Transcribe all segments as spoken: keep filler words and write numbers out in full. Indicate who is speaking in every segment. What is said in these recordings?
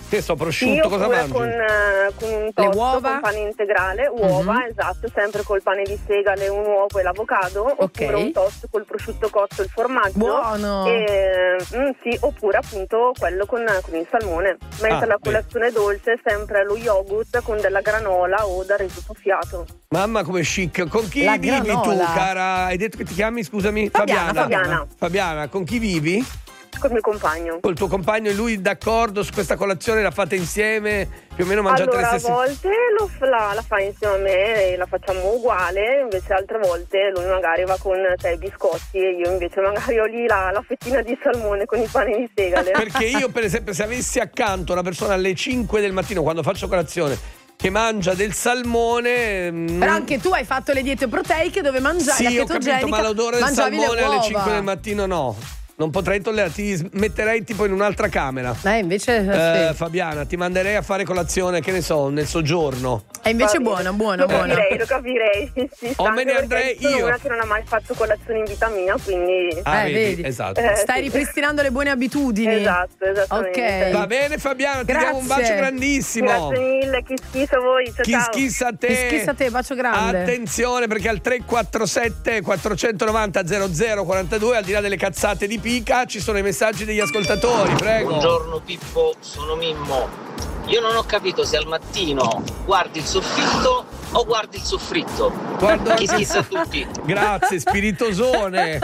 Speaker 1: Che so, prosciutto,
Speaker 2: sì,
Speaker 1: cosa mangi?
Speaker 2: Con, eh, con un tosto,
Speaker 3: uova?
Speaker 2: con pane integrale, uova,
Speaker 3: Mm-hmm.
Speaker 2: esatto, sempre col pane di segale, un uovo e l'avocado,
Speaker 3: Okay.
Speaker 2: oppure un toast col prosciutto cotto e il formaggio.
Speaker 3: Buono!
Speaker 2: E, mm, sì, oppure appunto quello con, con il salmone. Mentre
Speaker 1: Ah,
Speaker 2: la
Speaker 1: sì.
Speaker 2: colazione dolce è sempre lo yogurt con della granola o del riso soffiato.
Speaker 1: Mamma come chic. Con chi
Speaker 3: La
Speaker 1: vivi tu,
Speaker 3: granola.
Speaker 1: cara? Hai detto che ti chiami, scusami?
Speaker 3: Fabiana,
Speaker 2: Fabiana.
Speaker 1: Fabiana, con chi vivi?
Speaker 2: Col mio compagno.
Speaker 1: Col tuo compagno e lui d'accordo su questa colazione? La fate insieme? Più o meno mangiate
Speaker 2: Allora,
Speaker 1: le
Speaker 2: a
Speaker 1: stesse?
Speaker 2: volte lo, f- la, la fa insieme a me e la facciamo uguale, invece altre volte lui magari va con te i biscotti e io invece magari ho lì la, la fettina di salmone con i pani di segale.
Speaker 1: Perché io, per esempio, se avessi accanto una persona alle cinque del mattino quando faccio colazione che mangia del salmone. mm,
Speaker 3: Però anche tu hai fatto le diete proteiche dove mangiavi la
Speaker 1: Sì, ho
Speaker 3: chetogenica,
Speaker 1: capito, ma l'odore del
Speaker 3: mangiavi le
Speaker 1: salmone alle
Speaker 3: uova.
Speaker 1: cinque del mattino no. Non potrei tollerare, ti metterei tipo in un'altra camera.
Speaker 3: Eh, invece
Speaker 1: Eh,
Speaker 3: sì.
Speaker 1: Fabiana, ti manderei a fare colazione, che ne so, nel soggiorno.
Speaker 3: È invece
Speaker 2: Va
Speaker 3: buona,
Speaker 2: bene.
Speaker 3: buona,
Speaker 2: Lo
Speaker 3: buona.
Speaker 2: capirei, lo capirei. Sì, sì,
Speaker 1: O me ne
Speaker 2: anche
Speaker 1: andrei
Speaker 2: perché sono
Speaker 1: io.
Speaker 2: una che non ha mai fatto colazione in vita mia, quindi
Speaker 1: Ah,
Speaker 3: Eh,
Speaker 1: vedi,
Speaker 3: vedi.
Speaker 1: esatto.
Speaker 2: Eh,
Speaker 3: Stai
Speaker 2: sì.
Speaker 3: ripristinando le buone abitudini.
Speaker 2: Esatto, esattamente.
Speaker 3: Ok.
Speaker 1: Va bene Fabiana, ti diamo un
Speaker 3: Grazie.
Speaker 1: bacio grandissimo.
Speaker 2: Grazie mille, chi schifo a voi, ciao
Speaker 1: Chi
Speaker 2: ciao.
Speaker 1: schissa a te.
Speaker 3: Chi schissa a te, bacio grande.
Speaker 1: Attenzione perché al tre quattro sette quattrocentonovanta zero zero quarantadue, al di là delle cazzate di Pica, ci sono i messaggi degli ascoltatori, prego.
Speaker 4: Buongiorno Pippo, sono Mimmo. Io non ho capito se al mattino guardi il soffitto o guardi il soffritto.
Speaker 1: Guardo
Speaker 4: Chi schizza a tutti.
Speaker 1: Grazie, spiritosone.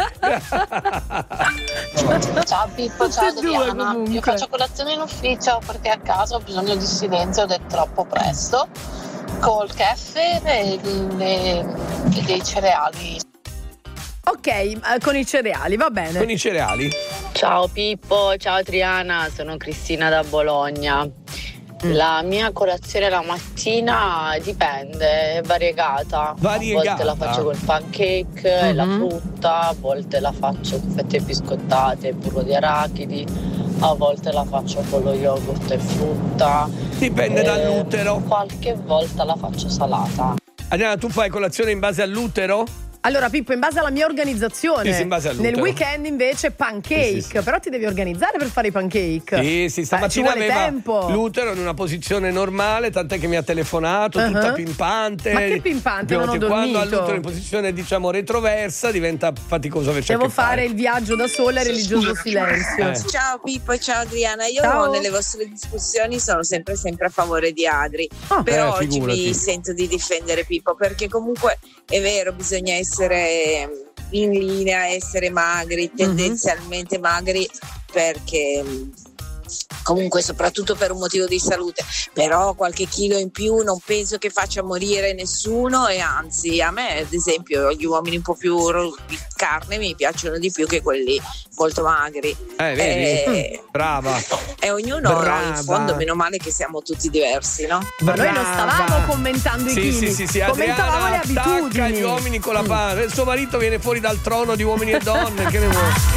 Speaker 5: Ciao Pippo,
Speaker 3: Tutte
Speaker 5: ciao
Speaker 3: e due,
Speaker 5: Adriana.
Speaker 3: comunque.
Speaker 5: Io faccio colazione in ufficio perché a casa ho bisogno di silenzio ed è troppo presto. Col caffè e, le- e dei cereali.
Speaker 3: Ok, eh, con i cereali, va bene.
Speaker 1: Con i cereali.
Speaker 6: Ciao Pippo, ciao Adriana, sono Cristina da Bologna. La mia colazione la mattina dipende, è variegata.
Speaker 1: Variegata.
Speaker 6: A volte la faccio col pancake e la
Speaker 3: Mhm.
Speaker 6: frutta, a volte la faccio con fette biscottate e burro di arachidi, a volte la faccio con lo yogurt e frutta.
Speaker 1: Dipende
Speaker 6: e
Speaker 1: dall'utero.
Speaker 6: Qualche volta la faccio salata.
Speaker 1: Adriana, tu fai colazione in base all'utero?
Speaker 3: Allora Pippo, in base alla mia organizzazione,
Speaker 1: Sì, sì, in base all'utero.
Speaker 3: nel weekend invece pancake,
Speaker 1: Sì, sì, sì.
Speaker 3: però ti devi organizzare per fare i pancake.
Speaker 1: Sì, sì,
Speaker 3: Eh,
Speaker 1: stamattina
Speaker 3: ci vuole
Speaker 1: aveva
Speaker 3: tempo.
Speaker 1: l'utero in una posizione normale, tant'è che mi ha telefonato,
Speaker 3: Uh-huh.
Speaker 1: tutta pimpante.
Speaker 3: Ma che pimpante,
Speaker 1: Abbiamo
Speaker 3: non ho
Speaker 1: detto, Quando ha
Speaker 3: dormito.
Speaker 1: l'utero in posizione, diciamo, retroversa, diventa faticoso averci a
Speaker 3: Devo
Speaker 1: che fare.
Speaker 3: fare il viaggio da sola e religioso silenzio.
Speaker 1: Eh.
Speaker 7: Ciao Pippo e ciao Adriana, io
Speaker 3: Ciao.
Speaker 7: nelle vostre discussioni sono sempre sempre a favore di Adri,
Speaker 3: Ah,
Speaker 7: però
Speaker 1: eh,
Speaker 7: oggi
Speaker 1: figurati.
Speaker 7: mi sento di difendere Pippo perché comunque è vero, bisogna essere in linea, essere magri, tendenzialmente magri, perché comunque soprattutto per un motivo di salute, però qualche chilo in più non penso che faccia morire nessuno e anzi a me ad esempio gli uomini un po' più ro- di carne mi piacciono di più che quelli molto magri.
Speaker 1: Eh, vedi?
Speaker 7: Eh,
Speaker 1: Brava.
Speaker 7: e ognuno
Speaker 1: Brava.
Speaker 7: in fondo meno male che siamo tutti diversi, no?
Speaker 3: Ma noi non
Speaker 1: Brava.
Speaker 3: stavamo commentando i
Speaker 1: Sì,
Speaker 3: chili,
Speaker 1: sì, sì, sì.
Speaker 3: commentavamo
Speaker 1: Adriana
Speaker 3: le
Speaker 1: attacca
Speaker 3: abitudini.
Speaker 1: gli uomini con la panza. Il suo marito viene fuori dal trono di uomini e donne. Che ne vuoi?